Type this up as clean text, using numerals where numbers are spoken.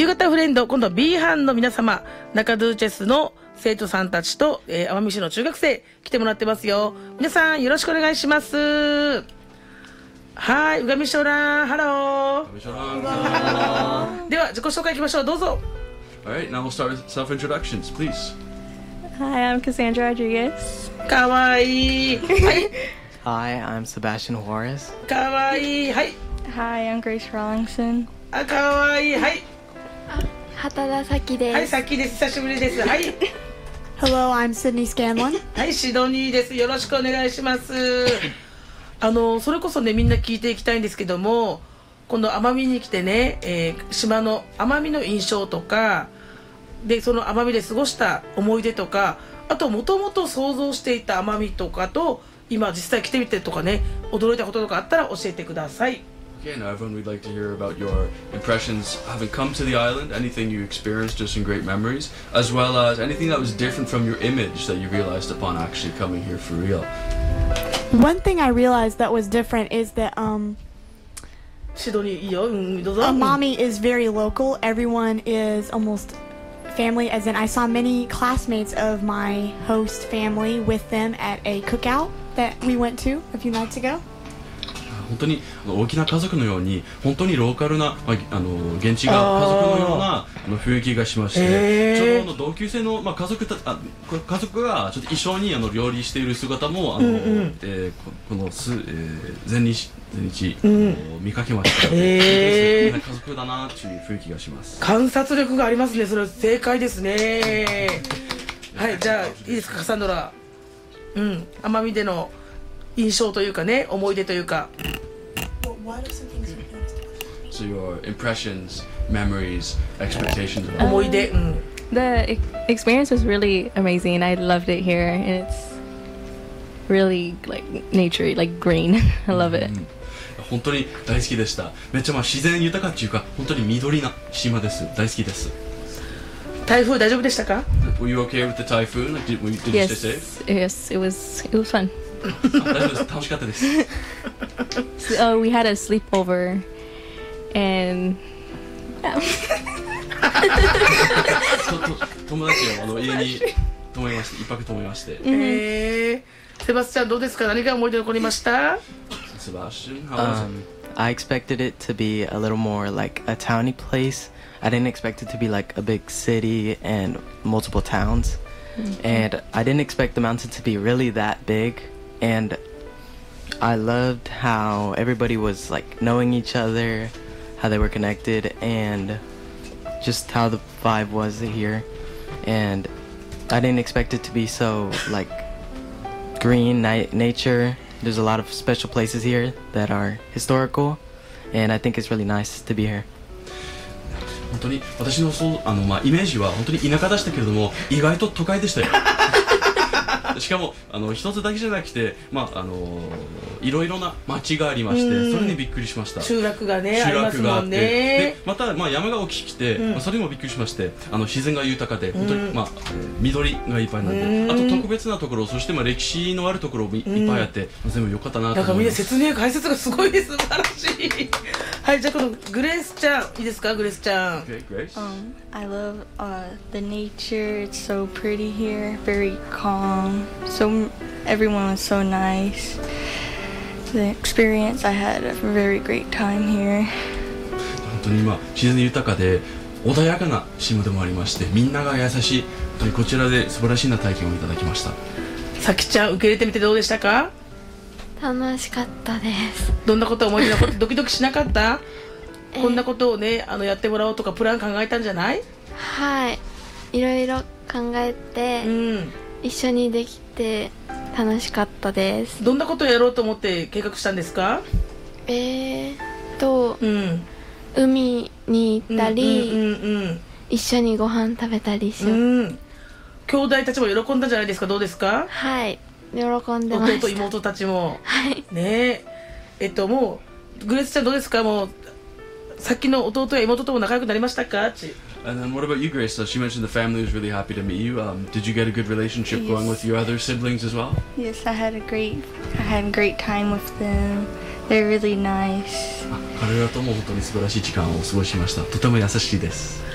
夕方フレンド、今度は B 班の皆様、中ドゥーチェスの生徒さんたちと、奄美市の中学生来てもらってますよ。皆さんよろしくお願いします。はい、うがみしょらん、ハロー。では自己紹介いきましょう。どうぞ。 Alright, now we'll start with self-introductions, please. Hi, I'm Cassandra Rodriguez. かわいい。はい。 Hi, I'm Sebastian Juarez. かわいい。はい。 Hi, I'm Grace Rawlingson. あ、かわいい。はい。 畑田咲です。 はい、さっきです。久しぶりです。はい。 Hello, I'm Sydney Scanlon. はい、シドニーです。よろしくお願いします。それこそね、みんな聞いていきたいんですけども、今度奄美に来てね、島の奄美の印象とかで、その奄美で過ごした思い出とか、あともともと想像していた奄美とかと今実際来てみてとかね、驚いたこととかあったら教えてください。 Okay, now everyone, we'd like to hear about your impressions having come to the island, anything you experienced, just some great memories, as well as anything that was different from your image that you realized upon actually coming here for real. One thing I realized that was different is that シドニーいいよ、どうぞ。 Amami is very local. Everyone is almost family, as in I saw many classmates of my host family with them at a cookout that we went to a few nights ago. 本当に大きな家族のように本当にローカルな、現地が家族のような雰囲気がしまして、ちょうど同級生の、家族がちょっと一緒に料理している姿もこの前日見かけました。家族だなという雰囲気がします。 観察力がありますね。それ正解ですね。はい、じゃあいいですか、カサンドラ。奄美での印象というかね、思い出というか。 So your impressions, memories, expectations. 思い出。 The experience was really amazing. I loved it here, and it's really like nature, like green. I love it. 本当に大好きでした。めっちゃ自然豊かっていうか、本当に緑な島です。大好きです。 台風大丈夫でしたか？ Were you okay with the typhoon? Like, did you stay safe? Yes, it was fun. 大丈夫です。楽しかったです。 So we had a sleepover, and yeah. 友達を家に泊まりまして、一泊泊まりまして。 セバスチャンどうですか？何が思い出残りました？ Sebastian, how was it? I expected it to be a little more like a towny place. I didn't expect it to be like a big city and multiple towns. And I didn't expect the mountain to be really that big. And I loved how everybody was like knowing each other, how they were connected, and just how the vibe was here. And I didn't expect it to be so like green nature. There's a lot of special places here that are historical, and I think it's really nice to be here. 本当に私のイメージは本当に田舎でしたけれども、意外と都会でしたよ。しかも一つだけじゃなくて、いろいろな町がありまして、それにびっくりしました。 集落がね、ありますもんね。 でまた、山が大きくて、それもびっくりしまして、自然が豊かで本当に、緑がいっぱいなんで、あと特別なところ、そして歴史のあるところもいっぱいあって、全部良かったなと思います。 なんかみんな説明解説がすごいです。素晴らしい。はい、じゃあこのグレースちゃんいいですか？グレースちゃん。 Okay, Grace. I love the nature. It's so pretty here. Very calm. So everyone was so nice. The experience, I had a very great time here. 本当に自然豊かで穏やかな島でもありまして、みんなが優しい。本当にこちらで素晴らしいな体験をいただきました。 さきちゃん受け入れてみてどうでしたか？ 楽しかったです。 どんなこと思い出のことドキドキしなかった？こんなことをねやってもらおうとかプラン考えたんじゃない？ はい、いろいろ考えて、一緒にできて楽しかったです。 どんなことをやろうと思って計画したんですか？ 海に行ったり、一緒にご飯食べたりしよう。 兄弟たちも喜んだんじゃないですか？どうですか？ はい、喜んでました。 弟妹たちも。 はい。 ねもうグレースちゃんどうですか？もうさっきの弟や妹とも仲良くなりましたか ？And then what about you, Grace? She mentioned the family was really happy to meet you. Did you get a good relationship going with your other siblings as well? Yes, I had a great time with them. They're really nice. 彼らとも本当に素晴らしい時間を過ごしました。とても優しいです。